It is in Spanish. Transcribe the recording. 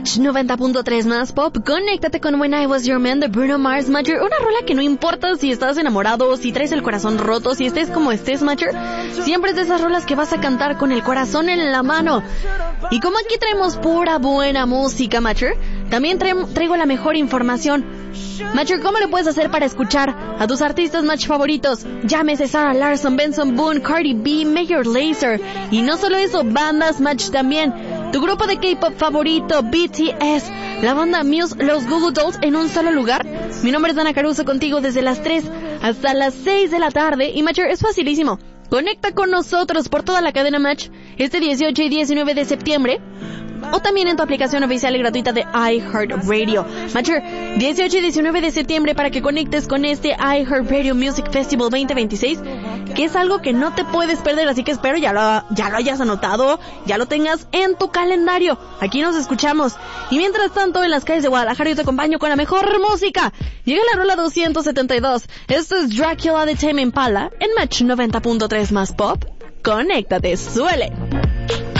Match 90.3 más pop. Conéctate con When I Was Your Man de Bruno Mars, Matcher. Una rola que no importa si estás enamorado, si traes el corazón roto, si estés como estés, Matcher. Siempre es de esas rolas que vas a cantar con el corazón en la mano. Y como aquí traemos pura buena música, Matcher, también traigo la mejor información. Matcher, ¿cómo le puedes hacer para escuchar a tus artistas Match favoritos? Llámese Sarah Larson, Benson Boone, Cardi B, Major Lazer. Y no solo eso, bandas Match también. Tu grupo de K-pop favorito, BTS, la banda Muse, los Goo Goo Dolls en un solo lugar. Mi nombre es Dana Caruso, contigo desde las 3 hasta las 6 de la tarde. Y Matcher, es facilísimo. Conecta con nosotros por toda la cadena Match este 18 y 19 de septiembre. O también en tu aplicación oficial y gratuita de iHeartRadio. Matcher, 18 y 19 de septiembre para que conectes con este iHeartRadio Music Festival 2026, que es algo que no te puedes perder, así que espero ya lo hayas anotado, ya lo tengas en tu calendario. Aquí nos escuchamos. Y mientras tanto, en las calles de Guadalajara yo te acompaño con la mejor música. Llega la rola 272. Esto es Dracula de Tame Impala en Match 90.3 más pop. Conéctate, suele.